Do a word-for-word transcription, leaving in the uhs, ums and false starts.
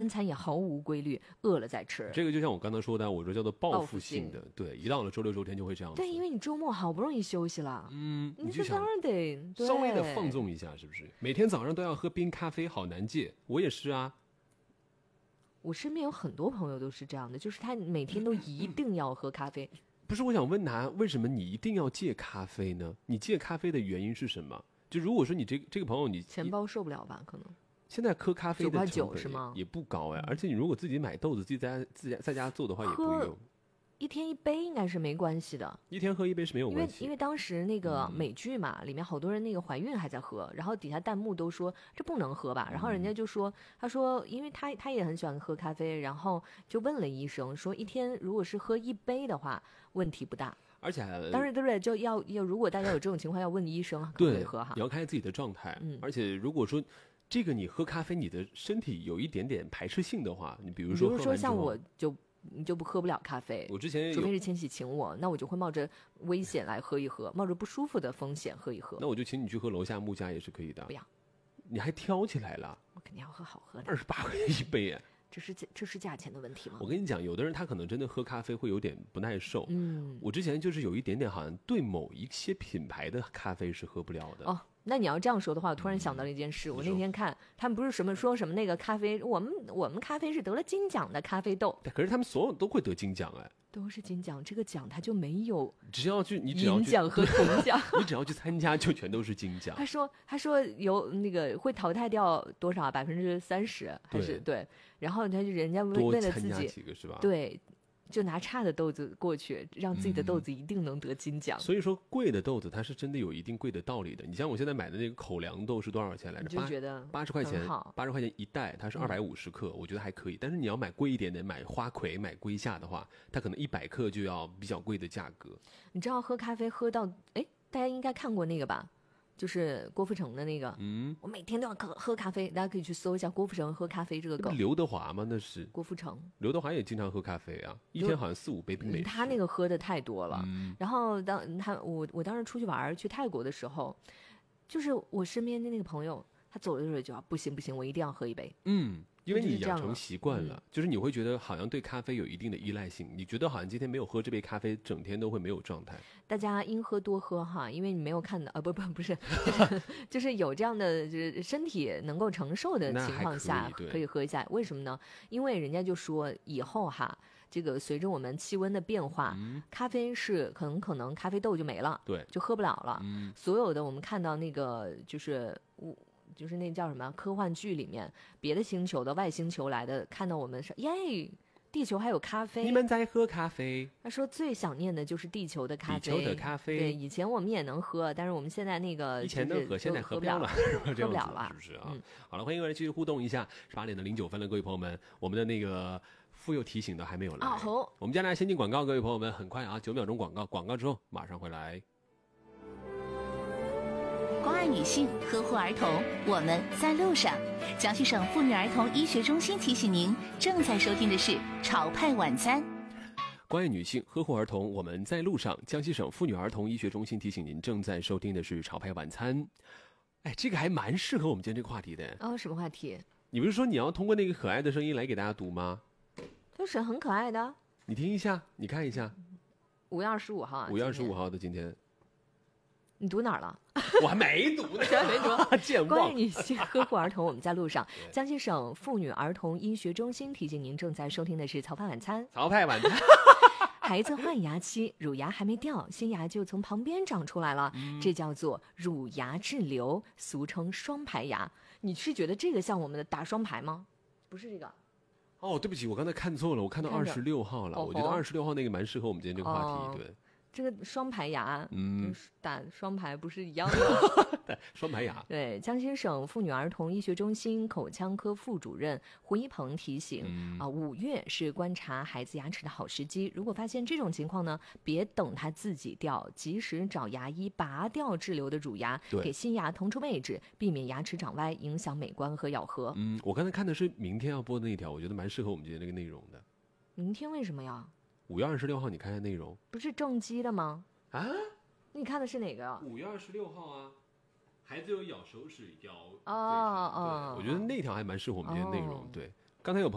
三餐也毫无规律，饿了再吃。 这个就像我刚才说的，我说叫做报复性的，对，一到了周六周天就会这样子。 对，因为你周末好不容易休息了， 嗯， 你就当然得稍微的放纵一下，是不是？每天早上都要喝冰咖啡，好难戒。我也是啊。 我身边有很多朋友都是这样的，就是他每天都一定要喝咖啡。 不是，我想问他，为什么你一定要戒咖啡呢？你戒咖啡的原因是什么？就如果说你这这个朋友你钱包受不了吧，可能。 现在喝咖啡的成本是吗？ 也不高哎，而且你如果自己买豆子，自己在自己在家做的话也不用。 一天一杯应该是没关系的， 一天喝一杯是没有关系。 因为因为当时那个美剧嘛，嗯、里面好多人那个怀孕还在喝，然后底下弹幕都说这不能喝吧，然后人家就说，他说因为他他也很喜欢喝咖啡，然后就问了医生说一天如果是喝一杯的话问题不大。 而且当然对不对？就要要如果大家有这种情况要问医生可不可以喝哈。 你要看自己的状态， 嗯， 而且如果说这个你喝咖啡你的身体有一点点排斥性的话，你比如说比如说像我就。你就不喝不了咖啡， 我之前除非是千玺请我，那我就会冒着危险来喝一喝，冒着不舒服的风险喝一喝。 那我就请你去喝楼下木家也是可以的。 不要， 你还挑起来了？ 我肯定要喝好喝的。 二十八块钱一杯哎， 这是这是价钱的问题吗？ 我跟你讲，有的人他可能真的喝咖啡会有点不耐受。 嗯， 我之前就是有一点点好像对某一些品牌的咖啡是喝不了的。 哦。那你要这样说的话，我突然想到了一件事。嗯、我那天看他们不是什么说什么那个咖啡，我们我们咖啡是得了金奖的咖啡豆。 可是他们所有都会得金奖哎， 都是金奖，这个奖它就没有， 只要去你只要银奖和铜奖， 你只要去参加就全都是金奖。 他说他说有那个会淘汰掉多少百分之三十还是 对, 对，然后他就人家为为了自己几个是吧？ 对。就拿差的豆子过去，让自己的豆子一定能得金奖。 嗯、所以说，贵的豆子它是真的有一定贵的道理的。你像我现在买的那个口粮豆是多少钱来着？ 你就觉得八十块钱，八十块钱一袋，它是二百五十克、嗯，我觉得还可以。但是你要买贵一点点，买花魁、买龟夏的话，它可能一百克就要比较贵的价格。 你知道喝咖啡喝到，哎，大家应该看过那个吧？就是郭富城的那个， 嗯， 我每天都要喝喝咖啡，大家可以去搜一下郭富城喝咖啡这个梗。 刘德华吗？那是郭富城。 刘德华也经常喝咖啡啊，一天好像四五杯冰美式。 他那个喝的太多了。 嗯、 然后当他我我当时出去玩去泰国的时候，就是我身边的那个朋友，他走的时候就要不行不行，我一定要喝一杯。 嗯。因为你养成习惯了， 嗯， 就是你会觉得好像对咖啡有一定的依赖性，你觉得好像今天没有喝这杯咖啡，整天都会没有状态。 大家应喝多喝哈，因为你没有看到啊，不不不是，就是就是有这样的就是身体能够承受的情况下可以，可以喝一下。为什么呢？因为人家就说以后哈，这个随着我们气温的变化， 嗯、 咖啡是可能可能咖啡豆就没了， 对， 就喝不了了。 嗯、 所有的我们看到那个就是我。就是那叫什么科幻剧里面别的星球的外星球来的，看到我们说耶，地球还有咖啡， 你们在喝咖啡。 他说最想念的就是地球的咖啡， 地球的咖啡。 对，以前我们也能喝，但是我们现在那个以前能喝，现在喝不了了， 喝不了了， 是不是啊？ 嗯、 好了，欢迎各位继续互动一下，十八点的零九分了，各位朋友们，我们的那个妇幼提醒的还没有来。 哦， 我们接下来先进广告，各位朋友们，很快啊，九秒钟广告，广告之后马上回来。 关爱女性，呵护儿童，我们在路上。江西省妇女儿童医学中心提醒您，正在收听的是潮派晚餐。 关爱女性，呵护儿童，我们在路上。江西省妇女儿童医学中心提醒您，正在收听的是潮派晚餐。哎，这个还蛮适合我们今天这个话题的。 哦，什么话题？ 你不是说你要通过那个可爱的声音来给大家读吗？ 就是很可爱的。 你听一下，你看一下。 五月二十五号。 五月二十五号的今天。 你读哪儿了？ 我还没读呢， 还没读。 健忘。 关于女性呵护儿童，我们在路上。江西省妇女儿童医学中心提醒您，正在收听的是曹派晚餐。 曹派晚餐。 孩子换牙期，乳牙还没掉，新牙就从旁边长出来了，嗯、这叫做乳牙滞留，俗称双排牙。你是觉得这个像我们的打双排吗？不是这个。 哦，对不起，我刚才看错了，我看到二十六号了。我觉得二十六号那个蛮适合我们今天这个话题， 哦、 对。 这个双排牙， 嗯， 打双排不是一样的？ 双排牙。 对，江西省妇女儿童医学中心口腔科副主任胡一鹏提醒、 嗯、 啊，五月是观察孩子牙齿的好时机。如果发现这种情况呢，别等他自己掉，及时找牙医拔掉滞留的乳牙，给新牙腾出位置，避免牙齿长歪，影响美观和咬合。 嗯，我刚才看的是明天要播的那条，我觉得蛮适合我们今天这个内容的。 明天为什么呀？ 五月二十六号，你看看内容， 不是正畸的吗？ 啊？ 你看的是哪个？ 五月二十六号啊，孩子有咬手指咬。 哦哦， 我觉得那条还蛮适合我们今天内容。哦、对，刚才有朋友